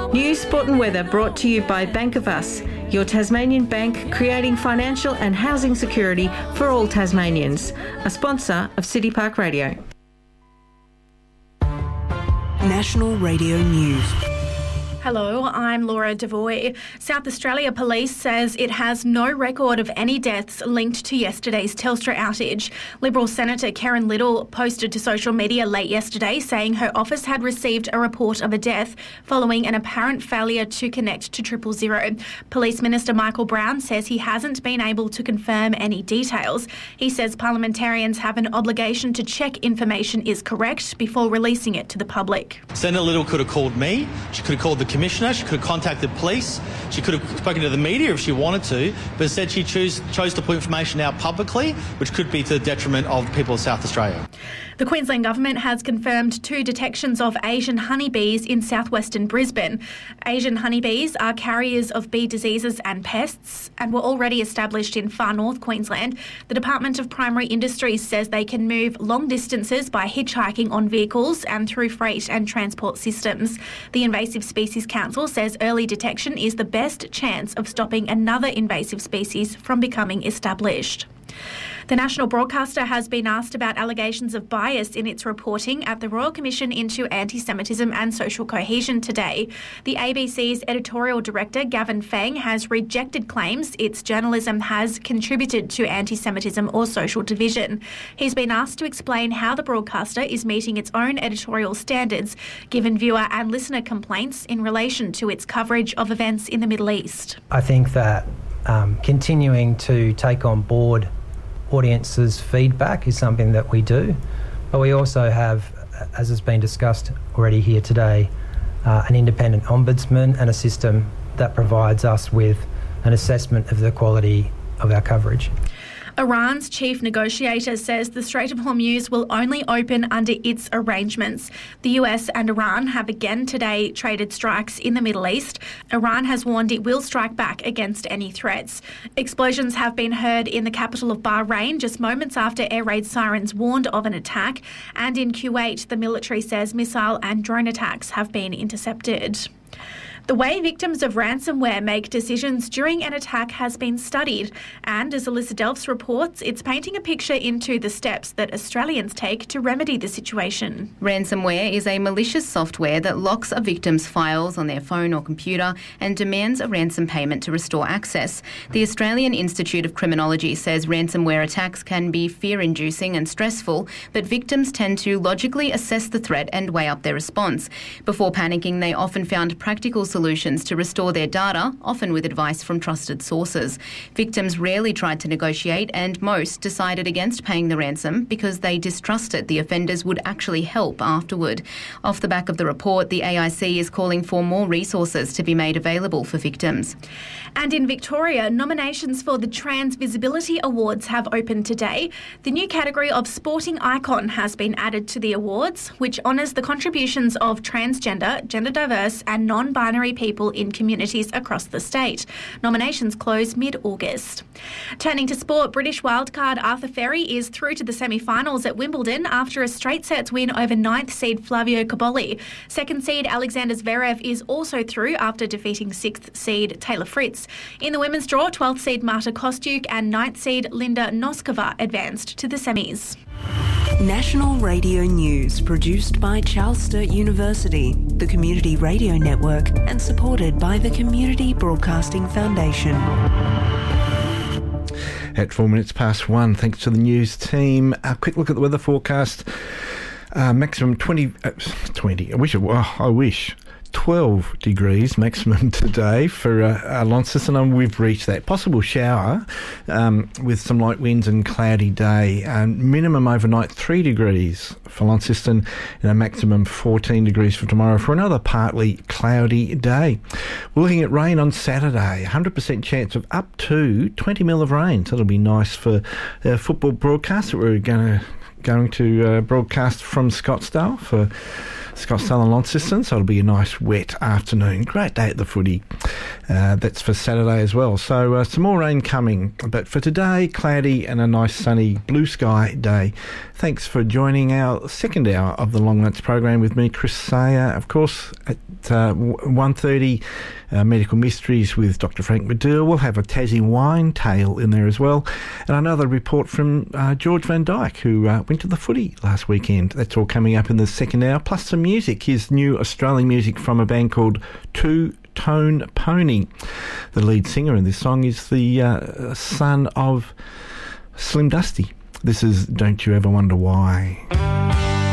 News, sport and weather brought to you by Bank of Us, your Tasmanian bank creating financial and housing security for all Tasmanians. A sponsor of City Park Radio. National Radio News. Hello, I'm Laura Devoy. South Australia Police says it has no record of any deaths linked to yesterday's Telstra outage. Liberal Senator Karen Little posted to social media late yesterday saying her office had received a report of a death following an apparent failure to connect to 000. Police Minister Michael Brown says he hasn't been able to confirm any details. He says parliamentarians have an obligation to check information is correct before releasing it to the public. Senator Little could have called me, she could have called the Commissioner, she could have contacted police, she could have spoken to the media if she wanted to, but instead she chose to put information out publicly, which could be to the detriment of the people of South Australia. The Queensland Government has confirmed 2 detections of Asian honeybees in southwestern Brisbane. Asian honeybees are carriers of bee diseases and pests and were already established in far north Queensland. The Department of Primary Industries says they can move long distances by hitchhiking on vehicles and through freight and transport systems. The Invasive Species Council says early detection is the best chance of stopping another invasive species from becoming established. The national broadcaster has been asked about allegations of bias in its reporting at the Royal Commission into Anti-Semitism and Social Cohesion today. The ABC's editorial director, Gavin Feng, has rejected claims its journalism has contributed to anti-Semitism or social division. He's been asked to explain how the broadcaster is meeting its own editorial standards, given viewer and listener complaints in relation to its coverage of events in the Middle East. I think that continuing to take on board audiences' feedback is something that we do, but we also have, as has been discussed already here today, an independent ombudsman and a system that provides us with an assessment of the quality of our coverage. Iran's chief negotiator says the Strait of Hormuz will only open under its arrangements. The US and Iran have again today traded strikes in the Middle East. Iran has warned it will strike back against any threats. Explosions have been heard in the capital of Bahrain just moments after air raid sirens warned of an attack. And in Kuwait, the military says missile and drone attacks have been intercepted. The way victims of ransomware make decisions during an attack has been studied, and as Alyssa Delphs reports, it's painting a picture into the steps that Australians take to remedy the situation. Ransomware is a malicious software that locks a victim's files on their phone or computer and demands a ransom payment to restore access. The Australian Institute of Criminology says ransomware attacks can be fear-inducing and stressful, but victims tend to logically assess the threat and weigh up their response. Before panicking, they often found practical solutions to restore their data, often with advice from trusted sources. Victims rarely tried to negotiate, and most decided against paying the ransom because they distrusted the offenders would actually help afterward. Off the back of the report, the AIC is calling for more resources to be made available for victims. And in Victoria, nominations for the Trans Visibility Awards have opened today. The new category of Sporting Icon has been added to the awards, which honours the contributions of transgender, gender diverse and non-binary people in communities across the state. Nominations close mid-August. Turning to sport, British wildcard Arthur Ferry is through to the semi-finals at Wimbledon after a straight sets win over 9th seed Flavio Cobolli. 2nd seed Alexander Zverev is also through after defeating 6th seed Taylor Fritz. In the women's draw, 12th seed Marta Kostyuk and 9th seed Linda Noskova advanced to the semis. National Radio News, produced by Charles Sturt University, the Community Radio Network, and supported by the Community Broadcasting Foundation. At 4 minutes past 1, thanks to the news team. A quick look at the weather forecast. Maximum 20. I wish. 12 degrees maximum today for Launceston, and we've reached that. Possible shower with some light winds and cloudy day. Minimum overnight 3 degrees for Launceston and a maximum 14 degrees for tomorrow for another partly cloudy day. We're looking at rain on Saturday, 100% chance of up to 20 mil of rain. So it'll be nice for football broadcast that we're going to broadcast from Scottsdale for Scott Southern Launceston, so it'll be a nice wet afternoon. Great day at the footy. That's for Saturday as well. So some more rain coming, but for today, cloudy and a nice sunny blue sky day. Thanks for joining our second hour of the Long Lunch program with me, Chris Sayer. Of course, at 1:30, Medical Mysteries with Dr. Frank Medill. We'll have a Tassie wine tale in there as well, and another report from George Van Dyke, who went to the footy last weekend. That's all coming up in the second hour, plus some music. Here's new Australian music from a band called Two Tone Pony. The lead singer in this song is the son of Slim Dusty. This is Don't You Ever Wonder Why.